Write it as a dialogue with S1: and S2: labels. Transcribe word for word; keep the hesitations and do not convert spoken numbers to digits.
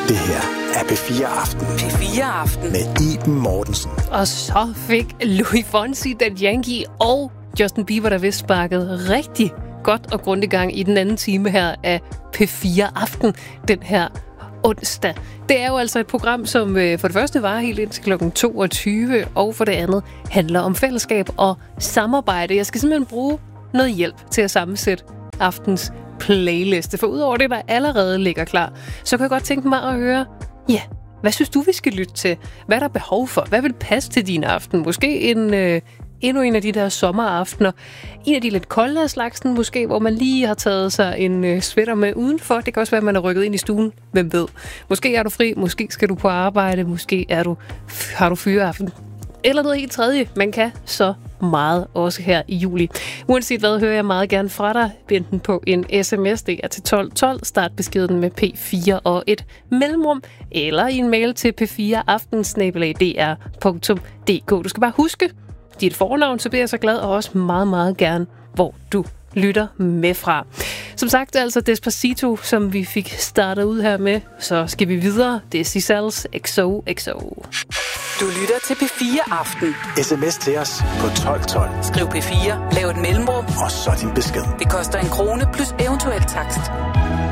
S1: Det her er P fire Aften.
S2: P fire Aften.
S1: Med Iben Mortensen.
S3: Og så fik Louis Fonsi, Dan Yankee og Justin Bieber, der vist sparket rigtig godt og grundigt gang i den anden time her af P fire Aften den her onsdag. Det er jo altså et program, som for det første var helt indtil klokken toogtyve, og for det andet handler om fællesskab og samarbejde. Jeg skal simpelthen bruge noget hjælp til at sammensætte aftens playliste, for udover det, der allerede ligger klar, så kan jeg godt tænke mig at høre, ja, hvad synes du, vi skal lytte til? Hvad er der behov for? Hvad vil passe til din aften? Måske en, øh, endnu en af de der sommeraftener. En af de lidt kolde af slagsen, måske, hvor man lige har taget sig en øh, sweater med udenfor. Det kan også være, at man er rykket ind i stuen. Hvem ved? Måske er du fri, måske skal du på arbejde, måske er du, har du fyreaften. Eller noget helt tredje. Man kan så meget også her i juli. Uanset hvad, hører jeg meget gerne fra dig. Enten på en sms, det er til tolv tolv. Start beskeden med P fire og et mellemrum. Eller i en mail til p fire aften snabel-a d r punktum d k. Du skal bare huske dit fornavn, så bliver jeg så glad, og også meget, meget gerne, hvor du lytter med fra. Som sagt, altså Despacito, som vi fik startet ud her med. Så skal vi videre. Det er Sisals X O X O.
S2: Du lytter til P fire Aften.
S1: Sms til os på tolv tolv.
S2: Skriv P fire, lav et mellemrum,
S1: og så din besked.
S2: Det koster en krone plus eventuel takst.